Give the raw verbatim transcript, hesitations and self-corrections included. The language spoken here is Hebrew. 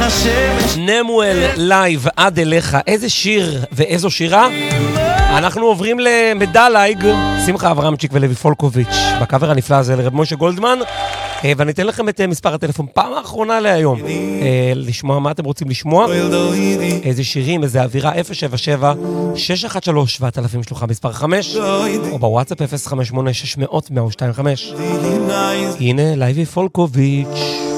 נמואל לייב עד אליך. איזה שיר ואיזו שירה. אנחנו עוברים למדלייג, שמחה אברהמצ'יק ולוי פולקוביץ' בקאבר הנפלא הזה לרב משה גולדמן, ואני אתן לכם את מספר הטלפון פעם האחרונה להיום, לשמוע מה אתם רוצים לשמוע, איזה שירים, איזה אווירה. אפס שבע שבע שש אחת שלוש שבעת אלפים שלוחה מספר חמש, או בוואטסאפ אפס חמש שמונה שש מאות מאה שתיים וחמש. הנה לייבי פולקוביץ'.